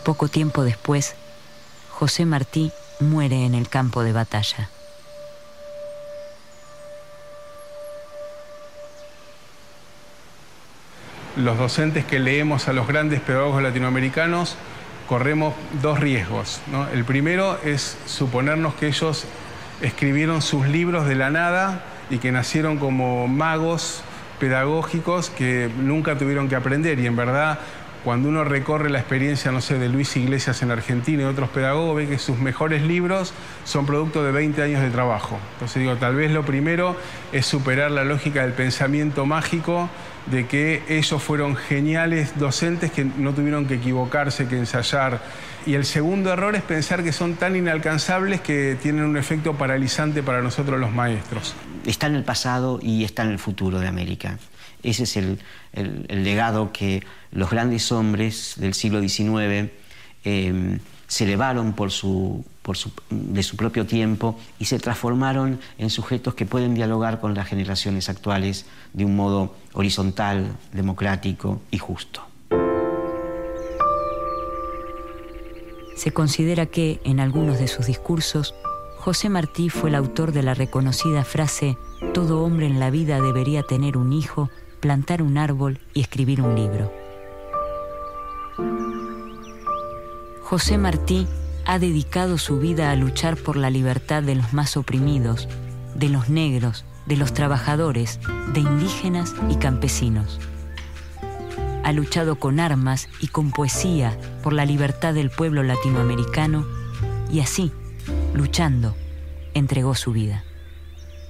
Poco tiempo después, José Martí muere en el campo de batalla. Los docentes que leemos a los grandes pedagogos latinoamericanos corremos dos riesgos, ¿no? El primero es suponernos que ellos escribieron sus libros de la nada y que nacieron como magos pedagógicos que nunca tuvieron que aprender. Y en verdad, cuando uno recorre la experiencia, no sé, de Luis Iglesias en Argentina y otros pedagogos, ve que sus mejores libros son producto de 20 años de trabajo. Entonces digo, tal vez lo primero es superar la lógica del pensamiento mágico de que ellos fueron geniales docentes que no tuvieron que equivocarse, que ensayar. Y el segundo error es pensar que son tan inalcanzables que tienen un efecto paralizante para nosotros los maestros. Está en el pasado y está en el futuro de América. Ese es el legado que los grandes hombres del siglo XIX se elevaron de su propio tiempo y se transformaron en sujetos que pueden dialogar con las generaciones actuales de un modo horizontal, democrático y justo. Se considera que, en algunos de sus discursos, José Martí fue el autor de la reconocida frase «Todo hombre en la vida debería tener un hijo, plantar un árbol y escribir un libro». José Martí ha dedicado su vida a luchar por la libertad de los más oprimidos, de los negros, de los trabajadores, de indígenas y campesinos. Ha luchado con armas y con poesía por la libertad del pueblo latinoamericano y así, luchando, entregó su vida.